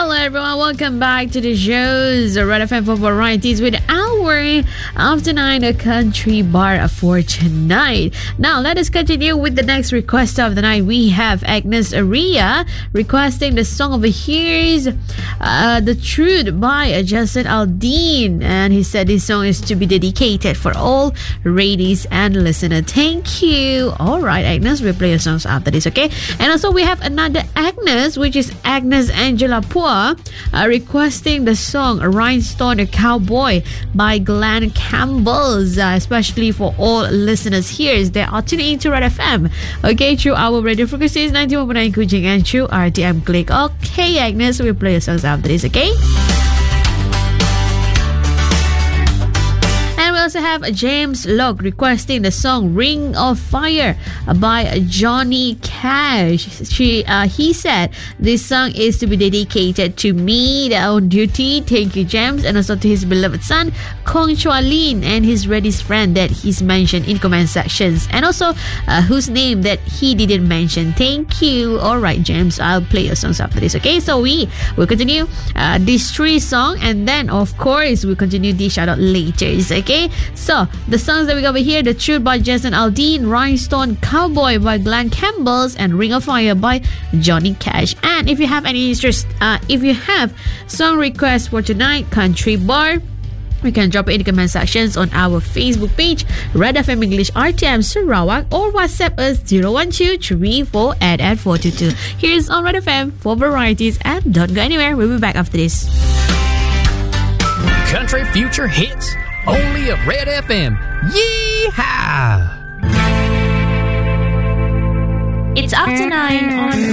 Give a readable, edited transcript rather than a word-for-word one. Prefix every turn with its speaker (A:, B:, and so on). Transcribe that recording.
A: Hello everyone, welcome back to the shows Red FM for Varieties with our After 9 a country bar for tonight. Now let us continue with the next request of the night. We have Agnes Aria requesting the song over here's The Truth by Justin Aldean, and he said this song is to be dedicated for all ladies and listeners. Thank you. Alright Agnes, we'll play your songs after this, okay? And also we have another Agnes, which is Agnes Angela Poor, requesting the song Rhinestone Cowboy by Glenn Campbell's, especially for all listeners here. They are tuning into Red FM, okay, through our radio frequencies 91.9 Kuching and through RTM Click. Okay Agnes, we'll play your songs after this, okay? We also have James Locke requesting the song Ring of Fire by Johnny Cash. He said this song is to be dedicated to me on duty. Thank you James, and also to his beloved son Kong Chua Lin and his readiest friend that he's mentioned in comment sections, and also whose name that he didn't mention. Thank you. Alright James, I'll play your songs after this, okay? So we will continue these three songs, and then of course we'll continue the shout out later, okay? So the songs that we got over here: The Truth by Justin Aldean, Rhinestone Cowboy by Glenn Campbell's, and Ring of Fire by Johnny Cash. And if you have any interest, if you have song requests for tonight country bar, you can drop it in the comment sections on our Facebook page Red FM English RTM Sarawak, or WhatsApp us 0123488 Here's on Red FM for Varieties, and don't go anywhere. We'll be back after this.
B: Country Future Hits, only at Red FM. Yeehaw!
C: It's up to 9 on